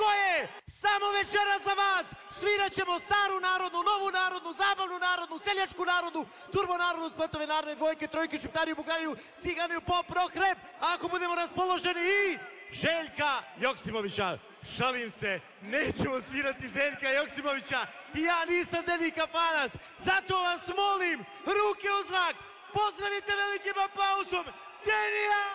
Tako je! Samo večera za vas svirat ćemo staru narodnu, novu narodnu, zabavnu narodnu, seljačku narodnu, turbo narodnu, sportove narodne, dvojke, trojke, šiptariju, bugariju, ciganiju, pop, rock, rap, ako budemo raspoloženi i Željka Joksimovića. Šalim se, nećemo svirati Željka Joksimovića i ja nisam Deni Kafanac, zato vas molim, ruke u zrak, pozdravite velikim aplauzom Denija!